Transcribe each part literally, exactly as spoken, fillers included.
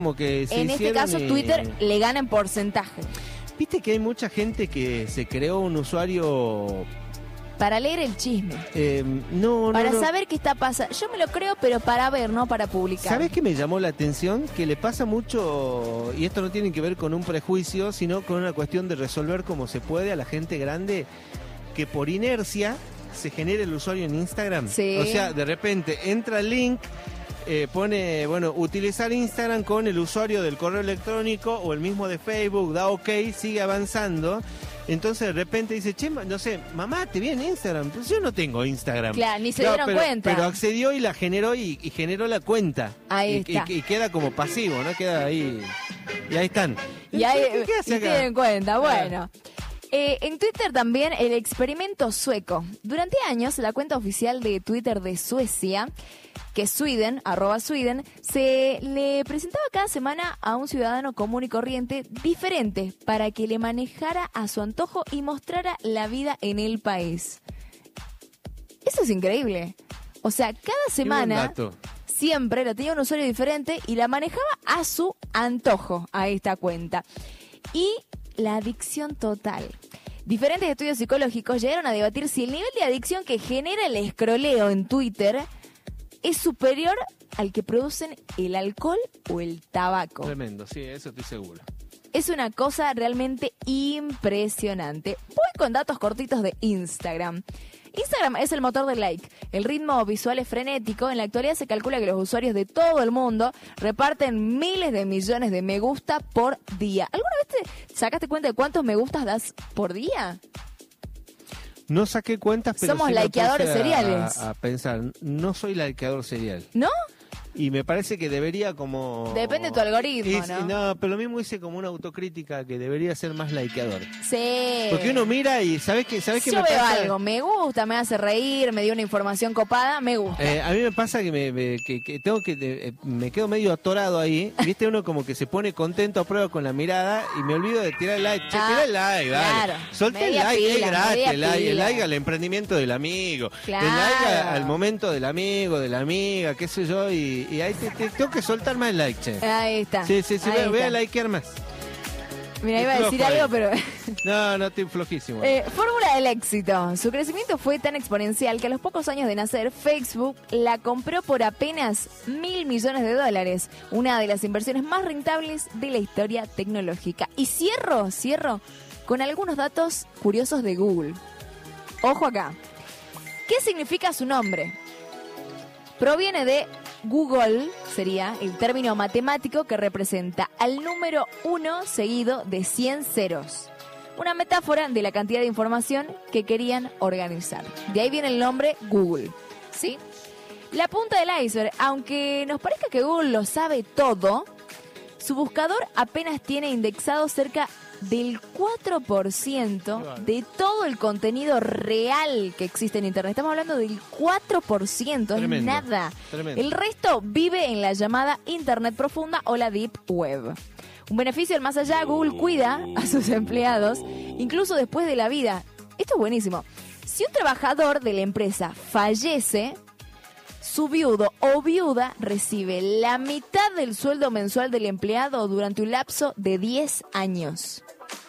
Como que se En este caso, y... Twitter le gana en porcentaje. Viste que hay mucha gente que se creó un usuario... Para leer el chisme. Eh, no, no, Para no. saber qué está pasando. Yo me lo creo, pero para ver, no para publicar. ¿Sabés qué me llamó la atención? Que le pasa mucho, y esto no tiene que ver con un prejuicio, sino con una cuestión de resolver como se puede a la gente grande, que por inercia se genera el usuario en Instagram. Sí. O sea, de repente entra el link, eh, pone, bueno, utilizar Instagram con el usuario del correo electrónico o el mismo de Facebook, da OK, sigue avanzando. Entonces de repente dice, che, no sé, mamá, te vi en Instagram. Pues yo no tengo Instagram. Claro, ni se No, dieron pero, cuenta. Pero accedió y la generó y, y generó la cuenta. Ahí y, está. Y, y queda como pasivo, ¿no? Queda ahí. Y ahí están. Y ahí ¿Qué, qué hace y acá? se den cuenta, bueno. Eh, en Twitter también el experimento sueco. Durante años la cuenta oficial de Twitter de Suecia, que es Sweden, arroba Sweden, se le presentaba cada semana a un ciudadano común y corriente diferente para que le manejara a su antojo y mostrara la vida en el país. Eso es increíble. O sea, cada Qué buen semana dato. siempre la tenía un usuario diferente y la manejaba a su antojo a esta cuenta. Y la adicción total. Diferentes estudios psicológicos llegaron a debatir si el nivel de adicción que genera el escroleo en Twitter es superior al que producen el alcohol o el tabaco. Tremendo, sí, eso estoy seguro. Es una cosa realmente impresionante. Voy con datos cortitos de Instagram. Instagram es el motor del like. El ritmo visual es frenético. En la actualidad se calcula que los usuarios de todo el mundo reparten miles de millones de me gusta por día. ¿Alguna vez te sacaste cuenta de cuántos me gustas das por día? No saqué cuentas, pero Somos sí me likeadores puse a- seriales. A, pensar, no soy likeador serial. ¿No? Y me parece que debería como... Depende de tu algoritmo, Y- ¿no? No, pero lo mismo hice como una autocrítica que debería ser más likeador. Sí. Porque uno mira y ¿sabes qué, sabes qué Yo me veo pasa? algo, me gusta, me hace reír, me dio una información copada, me gusta. Eh, a mí me pasa que me, me- que, que tengo que eh, me quedo medio atorado ahí. Viste, uno como que se pone contento a prueba con la mirada y me olvido de tirar el like. Che, Ah, tira el like, dale. claro. Solté el Media like, pila, es gratis media el like, el pila. like al emprendimiento del amigo, Claro. el like a- al momento del amigo, de la amiga, qué sé yo, y, y ahí te, te- tengo que soltar más el like, che. Ahí está. Sí, sí, sí, Ahí voy, voy a está. likear más. Mira, iba a Flojo decir ahí. algo, pero... No, no, estoy flojísimo. Eh, fórmula del éxito. Su crecimiento fue tan exponencial que a los pocos años de nacer, Facebook la compró por apenas mil millones de dólares. Una de las inversiones más rentables de la historia tecnológica. Y cierro, cierro con algunos datos curiosos de Google. Ojo acá. ¿Qué significa su nombre? Proviene de Google, sería el término matemático que representa al número uno seguido de cien ceros. Una metáfora de la cantidad de información que querían organizar. De ahí viene el nombre Google, ¿sí? La punta del iceberg, aunque nos parezca que Google lo sabe todo, su buscador apenas tiene indexado cerca del cuatro por ciento de todo el contenido real que existe en Internet. Estamos hablando del cuatro por ciento, es Tremendo, nada. tremendo. El resto vive en la llamada Internet profunda o la Deep Web. Un beneficio del más allá, Google cuida a sus empleados, incluso después de la vida. Esto es buenísimo. Si un trabajador de la empresa fallece, su viudo o viuda recibe la mitad del sueldo mensual del empleado durante un lapso de diez años.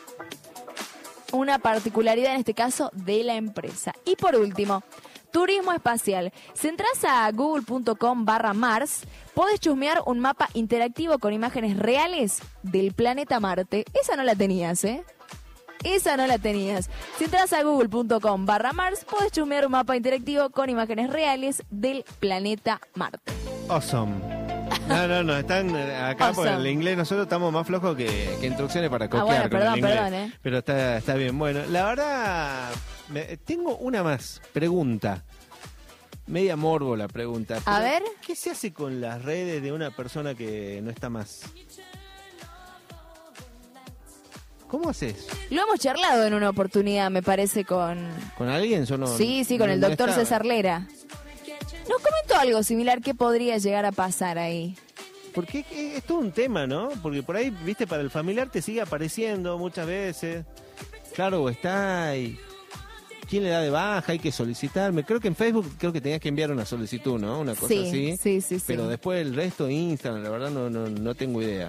Una particularidad en este caso de la empresa. Y por último, turismo espacial. Si entras a google.com barra Mars, podés chusmear un mapa interactivo con imágenes reales del planeta Marte. Esa no la tenías, ¿eh? Esa no la tenías. Si entras a google.com barra Mars, podés chusmear un mapa interactivo con imágenes reales del planeta Marte. Awesome. No, no, no, están acá Awesome. por el inglés. Nosotros estamos más flojos que, que instrucciones para copiar bueno, con perdón, el inglés. perdón, ¿eh? Pero está, está bien. Bueno, la verdad, me- tengo una más pregunta. Media morbo la pregunta. A Pero, ver. ¿qué se hace con las redes de una persona que no está más? ¿Cómo haces? Lo hemos charlado en una oportunidad, me parece, con... ¿Con alguien? Yo no, Sí, sí, con no- el no doctor estaba. César Lera. Nos comentó algo similar. ¿Qué podría llegar a pasar ahí? Porque es- es todo un tema, ¿no? Porque por ahí, viste, para el familiar te sigue apareciendo muchas veces. Claro, está y quién le da de baja, hay que solicitarme. Creo que en Facebook creo que tenías que enviar una solicitud, ¿no? Una cosa Sí, así. sí, sí, sí. Pero después el resto, Instagram, la verdad no, no, no tengo idea.